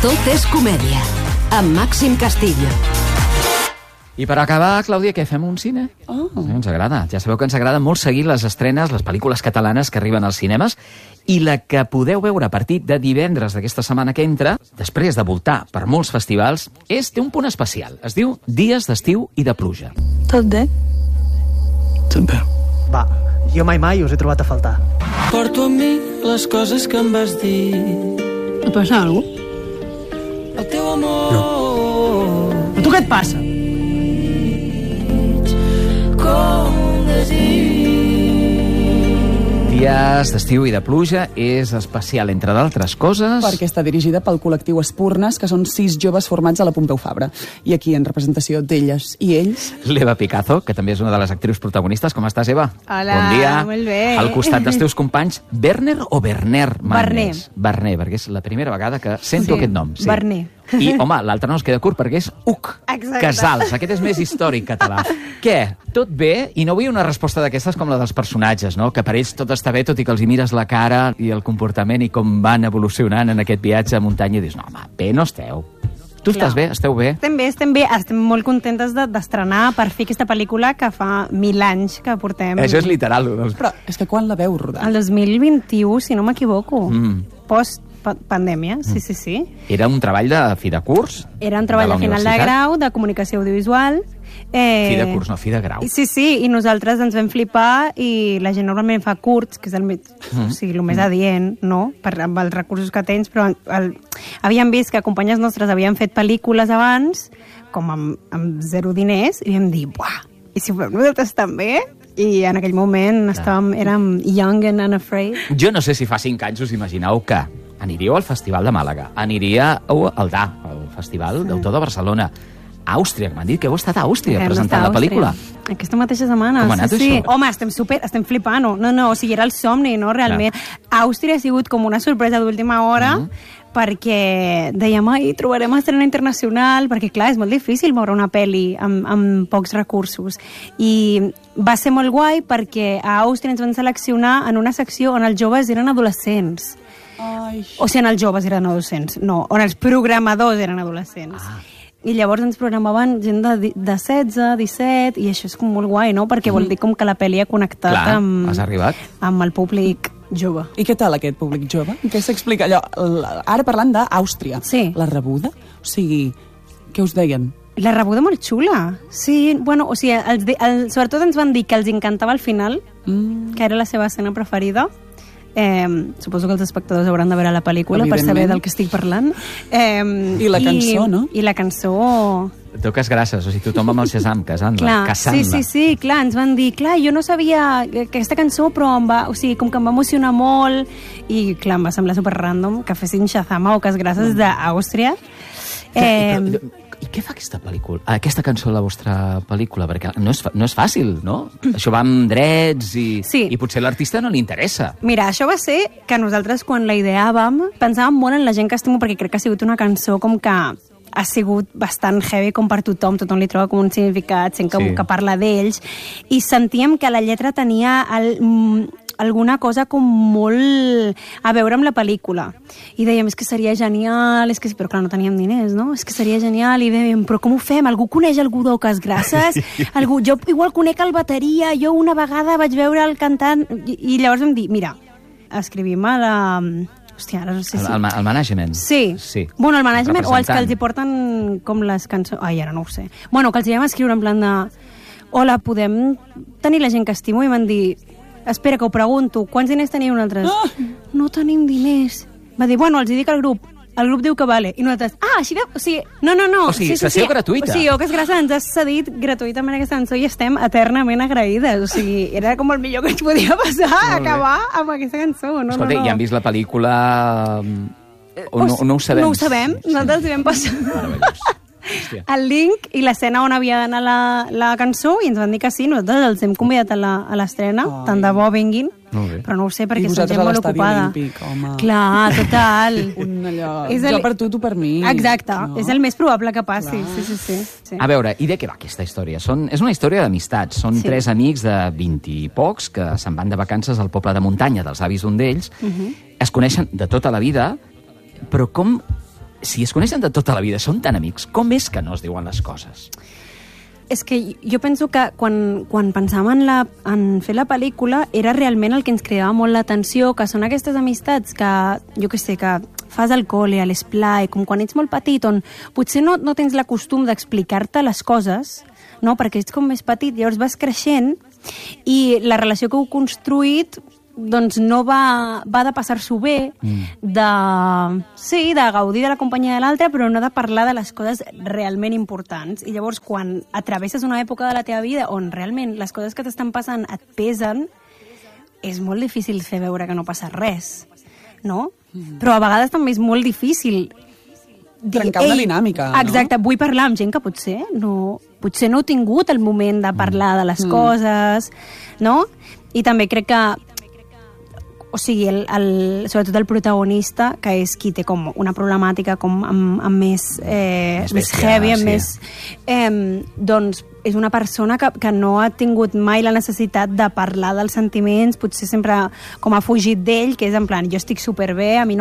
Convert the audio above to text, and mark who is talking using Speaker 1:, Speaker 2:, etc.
Speaker 1: Tot és comèdia, amb Màxim Castillo.
Speaker 2: I per acabar, Clàudia, què fem un cine?
Speaker 3: Oh.
Speaker 2: Sí, ens agrada. Ja sabeu que ens agrada molt seguir les estrenes, les pel·lícules catalanes que arriben als cinemes, i la que podeu veure a partir de divendres d'aquesta setmana que entra, després de voltar per molts festivals, té un punt especial. Es diu Dies d'estiu i de pluja.
Speaker 3: Tot bé?
Speaker 4: Tot bé.
Speaker 5: Va, jo mai us he trobat a faltar.
Speaker 6: Porto amb mi les coses que em vas dir.
Speaker 3: Ha passat alguna cosa?
Speaker 6: El teu amor...
Speaker 5: No. A tu què et passa?
Speaker 6: Com un desig.
Speaker 2: Dies d'estiu i de pluja és especial, entre d'altres coses...
Speaker 3: Perquè està dirigida pel col·lectiu Espurnes, que són 6 joves formats a la Pompeu Fabra. I aquí, en representació d'elles i ells...
Speaker 2: L'Eva Picazo, que també és una de les actrius protagonistes. Com estàs, Eva?
Speaker 7: Hola,
Speaker 2: bon dia.
Speaker 7: molt bé.
Speaker 2: Al costat dels teus companys, Werner o Werner Mannes?
Speaker 7: Werner.
Speaker 2: Werner, perquè és la primera vegada que sento aquest nom.
Speaker 7: Sí. Werner.
Speaker 2: I, home, l'altre no es queda curt perquè és Uc Casals. Aquest és més històric català. Què? Tot bé? I no vull una resposta d'aquestes com la dels personatges, no? Que per ells tot està bé, tot i que els hi mires la cara i el comportament i com van evolucionant en aquest viatge a muntanya i dius, no, home, bé no esteu. Tu estàs bé? Esteu bé?
Speaker 7: Estem bé. Estem molt contentes d'estrenar per fi aquesta pel·lícula que fa 1000 anys que portem.
Speaker 2: Això és literal. Doncs.
Speaker 3: Però és que quan la veu rodar?
Speaker 7: El 2021, si no m'equivoco. Post-pandèmia, sí.
Speaker 2: Era un treball de fi de curs?
Speaker 7: Era un treball de final de grau, de comunicació audiovisual.
Speaker 2: Fi de curs, no, fi de grau.
Speaker 7: Sí, i nosaltres ens vam flipar i la gent normalment fa curts, que és el més adient, no? Amb els recursos que tens, però havíem vist que companyes nostres havien fet pel·lícules abans, com amb zero diners, i vam dir, buah, i si ho fem nosaltres també? I en aquell moment érem young and unafraid.
Speaker 2: Jo no sé si fa 5 anys us imagineu que aniríeu al Festival de Màlaga, aniríeu al DA, al Festival d'Autor de Barcelona, a Àustria, que m'han dit que heu estat a Àustria presentant la pel·lícula.
Speaker 7: Aquesta mateixa setmana.
Speaker 2: Com ha anat això?
Speaker 7: Home, estem flipant. No, o sigui, era el somni, no, realment. Àustria ha sigut com una sorpresa d'última hora, perquè dèiem, trobarem estrena internacional, perquè clar, és molt difícil veure una pel·li amb pocs recursos. I va ser molt guai perquè a Àustria ens van seleccionar en una secció on els joves eren adolescents.
Speaker 3: Ai.
Speaker 7: O sigui, els joves eren adolescents, no, on els programadors eren adolescents. I llavors ens programaven gent de 16, 17, i això és com molt guai, no? Perquè vol dir com que la pel·li ha connectat
Speaker 2: has arribat.
Speaker 7: amb el públic jove.
Speaker 3: I què tal aquest públic jove? Què s'explica allò? Ara parlant d'Àustria.
Speaker 7: Sí.
Speaker 3: La rebuda? O sigui, què us deien?
Speaker 7: La rebuda molt xula. Sí, bueno, o sigui, sobretot ens van dir que els encantava el final, que era la seva escena preferida. Suposo que els espectadors hauran de veure la pel·lícula per saber del que estic parlant.
Speaker 3: I la cançó, no?
Speaker 7: I la cançó...
Speaker 2: Toques grasses, o sigui, tothom amb el Shazam, casant-la.
Speaker 7: Sí, clar, ens van dir, clar, jo no sabia aquesta cançó, però com que em va emocionar molt, i clar, em va semblar super random que fessin Shazam a Oques Grasses d'Àustria.
Speaker 2: I què fa aquesta cançó a la vostra pel·lícula? Perquè no és fàcil, no? Això va amb drets i potser a l'artista no li interessa.
Speaker 7: Mira, això va ser que nosaltres, quan la ideàvem, pensàvem molt en la gent que estimo, perquè crec que ha sigut una cançó com que ha sigut bastant heavy com per tothom li troba com un significat, sent que parla d'ells, i sentíem que la lletra tenia alguna cosa com molt a veure amb la pel·lícula. I dèiem, és que seria genial, però clar, no teníem diners, no? És que seria genial, i dèiem, però com ho fem? Algú coneix algú d'Oques Grasses? Jo igual conec el bateria, jo una vegada vaig veure el cantant, i llavors vam dir, mira, escrivim a la... Hòstia, ara no sé si...
Speaker 2: El management.
Speaker 7: Sí. Bueno, el management o els que els hi porten com les cançons... Ai, ara no ho sé. Bueno, que els hi vam escriure en plan de... Hola, podem tenir la gent que estimo? I van dir... Espera, que ho pregunto. Quants diners teniu nosaltres? No tenim diners. Va dir, bueno, els hi dic al grup. El grup diu que vale. I nosaltres, així de... O sigui, no.
Speaker 2: O sigui, sessió gratuïta.
Speaker 7: O sigui, Oques Grasses ens has cedit gratuïtament aquesta cançó i estem eternament agraïdes. O sigui, era com el millor que ens podia passar, acabar amb aquesta cançó.
Speaker 2: Escolta, i han vist la pel·lícula... No ho sabem?
Speaker 7: No ho sabem. Nosaltres hi vam passar...
Speaker 2: Meravellós.
Speaker 7: El link i l'escena on havia d'anar la cançó, i ens van dir que sí, nosaltres els hem convidat a l'estrena, tant de bo vinguin, però no ho sé perquè són gent molt ocupada.
Speaker 3: Olímpic, home.
Speaker 7: Clar, total.
Speaker 3: Jo per tu per mi.
Speaker 7: Exacte, és el més probable que passi. Sí.
Speaker 2: A veure, i de què va aquesta història? És una història d'amistats, són 3 amics de 20 i pocs que se'n van de vacances al poble de muntanya dels avis d'un d'ells, es coneixen de tota la vida, però com si es coneixen de tota la vida, són tan amics, com és que no es diuen les coses?
Speaker 7: És que jo penso que quan pensàvem en fer la pel·lícula era realment el que ens cridava molt l'atenció, que són aquestes amistats que, jo què sé, que fas al col·le, a l'esplai, com quan ets molt petit, on potser no tens la costum d'explicar-te les coses, no? Perquè ets com més petit, llavors vas creixent i la relació que heu construït doncs no va de passar-s'ho bé, de gaudir de la companyia de l'altre, però no de parlar de les coses realment importants. I llavors, quan atravesses una època de la teva vida on realment les coses que t'estan passant et pesen, és molt difícil fer veure que no passa res, no? Però a vegades també és molt difícil
Speaker 3: trencar una dinàmica, no?
Speaker 7: Exacte, vull parlar amb gent que potser no heu tingut el moment de parlar de les coses, no? I també crec que o sigui, sobretot el protagonista, que és qui té com una problemàtica com amb més heavy, amb més... doncs és una persona que no ha tingut mai la necessitat de parlar dels sentiments, potser sempre com ha fugit d'ell, que és en plan, jo estic superbé, a mi no